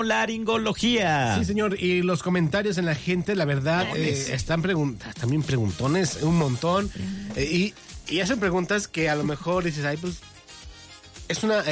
otorrinolaringología. Sí, señor, y los comentarios en la gente, la verdad, están también preguntones, un montón, y hacen preguntas que a lo mejor dices, ay, pues, es una,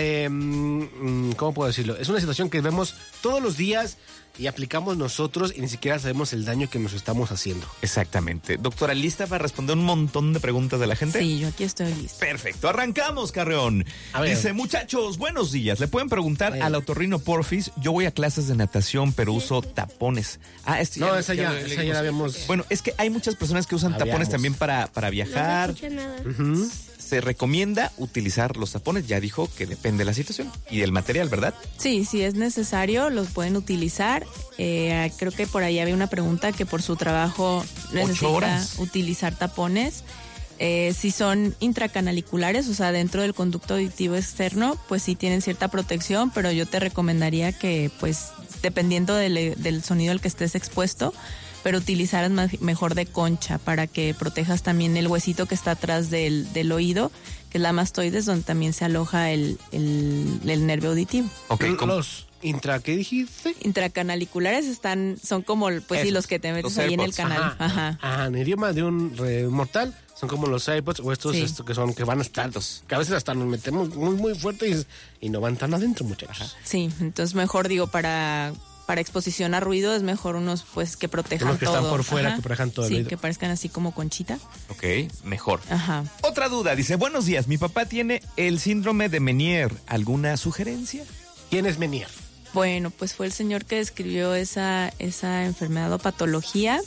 ¿cómo puedo decirlo? Es una situación que vemos todos los días y aplicamos nosotros y ni siquiera sabemos el daño que nos estamos haciendo. Exactamente. Doctora, ¿lista para responder un montón de preguntas de la gente? Sí, yo aquí estoy lista. Perfecto, arrancamos, Carreón. A ver. Dice, muchachos, buenos días. Le pueden preguntar al otorrino Porfis. Yo voy a clases de natación, pero uso tapones. No, esa ya la habíamos. Bueno, es que hay muchas personas que usan tapones también para viajar. No escuché nada. Se recomienda utilizar los tapones, ya dijo que depende de la situación y del material, ¿verdad? Sí, si es necesario, los pueden utilizar. Creo que por ahí había una pregunta que por su trabajo necesita utilizar tapones. Si son intracanaliculares, o sea, dentro del conducto auditivo externo, pues sí tienen cierta protección, pero yo te recomendaría que, pues, dependiendo del sonido al que estés expuesto, pero utilizaras mejor de concha para que protejas también el huesito que está atrás del oído, que es la mastoides, donde también se aloja el nervio auditivo. Okay, los ¿qué dijiste? Intracanaliculares son como, pues sí, los que te metes ahí en el canal. Ajá. En idioma de un mortal, son como los iPods o estos, que van hasta altos. Que a veces hasta nos metemos muy, muy fuerte y no van tan adentro, muchachos. Ajá. Sí, entonces mejor digo, para exposición a ruido es mejor unos pues que protejan todo. Unos que están por fuera, que protejan todo el oído. Sí, que parezcan así como conchita. Ok, mejor. Ajá. Otra duda, dice, buenos días, mi papá tiene el síndrome de Meniere. ¿Alguna sugerencia? ¿Quién es Meniere? Bueno, pues fue el señor que describió esa enfermedad o patología.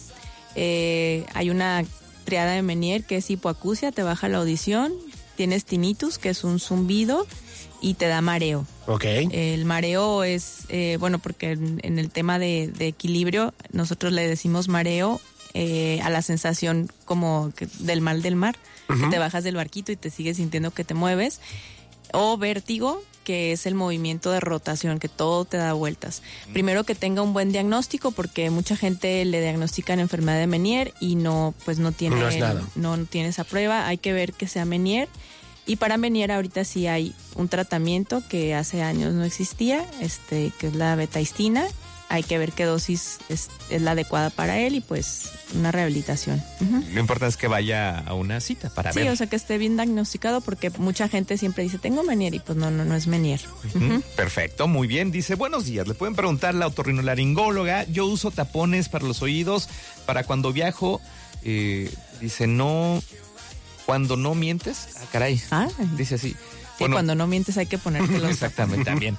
Hay una triada de Meniere que es hipoacusia, te baja la audición, tienes tinnitus, que es un zumbido, y te da mareo. Ok. El mareo es, porque en el tema de equilibrio, nosotros le decimos mareo a la sensación como del mal del mar, que te bajas del barquito y te sigues sintiendo que te mueves, o vértigo, que es el movimiento de rotación, que todo te da vueltas. Primero que tenga un buen diagnóstico, porque mucha gente le diagnostican enfermedad de Meniere y no tiene esa prueba. Hay que ver que sea Meniere. Y para Meniere ahorita sí hay un tratamiento que hace años no existía, que es la betaistina. Hay que ver qué dosis es la adecuada para él y pues una rehabilitación. Lo importante es que vaya a una cita para ver. Sí, o sea, que esté bien diagnosticado, porque mucha gente siempre dice, tengo Meniere, y pues no es Meniere. Perfecto, muy bien. Dice, buenos días, le pueden preguntar a la otorrinolaringóloga. Yo uso tapones para los oídos para cuando viajo. Dice, no... Cuando no mientes, caray, dice así. Sí, bueno, cuando no mientes hay que ponértelos. Exactamente, también.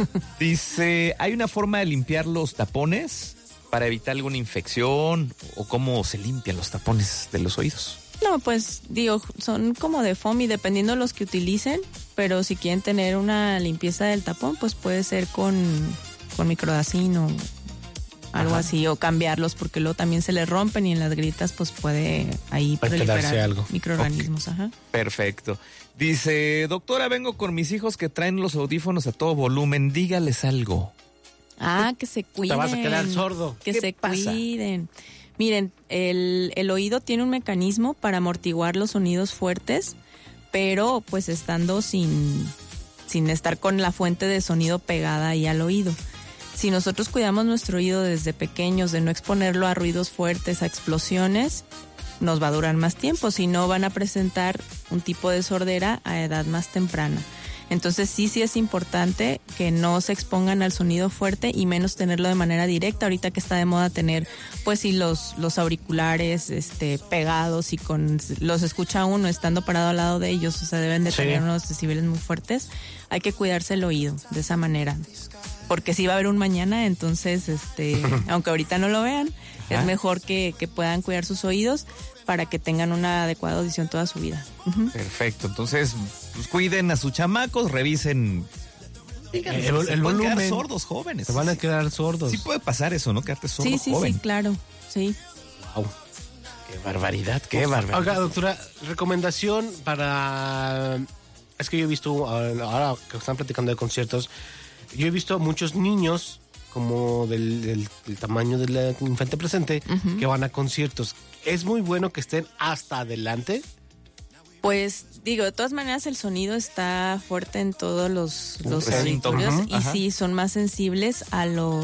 Dice, ¿hay una forma de limpiar los tapones para evitar alguna infección? ¿O cómo se limpian los tapones de los oídos? No, pues digo, son como de foam y dependiendo de los que utilicen, pero si quieren tener una limpieza del tapón, pues puede ser con microdacin o algo así, o cambiarlos, porque luego también se les rompen y en las grietas pues puede ahí proliferar microorganismos. Okay. Perfecto. Dice, doctora, vengo con mis hijos que traen los audífonos a todo volumen, dígales algo. Que se cuiden. Te vas a quedar sordo. Que se cuiden. Miren, el oído tiene un mecanismo para amortiguar los sonidos fuertes, pero pues estando sin estar con la fuente de sonido pegada ahí al oído. Si nosotros cuidamos nuestro oído desde pequeños, de no exponerlo a ruidos fuertes, a explosiones, nos va a durar más tiempo, si no van a presentar un tipo de sordera a edad más temprana. Entonces sí es importante que no se expongan al sonido fuerte y menos tenerlo de manera directa. Ahorita que está de moda tener, pues sí, los auriculares pegados y los escucha uno estando parado al lado de ellos, o sea, deben de tener unos decibeles muy fuertes. Hay que cuidarse el oído de esa manera, porque sí va a haber un mañana, entonces, aunque ahorita no lo vean, es mejor que puedan cuidar sus oídos para que tengan una adecuada audición toda su vida. Perfecto, entonces, pues cuiden a sus chamacos, revisen el volumen. Quedar sordos jóvenes. Se van a quedar sordos. Sí puede pasar eso, ¿no? Quedarte sordo joven. Sí, claro, sí. Wow. Qué barbaridad, qué barbaridad. Oiga, doctora, recomendación para... Es que yo he visto, ahora que están platicando de conciertos, yo he visto muchos niños como del tamaño de la infante presente que van a conciertos. ¿Es muy bueno que estén hasta adelante? Pues digo, de todas maneras el sonido está fuerte en todos los recinto. auditorios Ajá, y ajá. sí son más sensibles a los